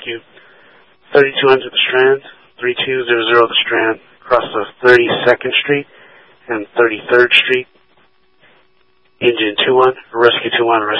rescue. 3200 the Strand, 3200 the Strand, across the 32nd Street and 33rd Street. Engine 2-1, rescue 2-1,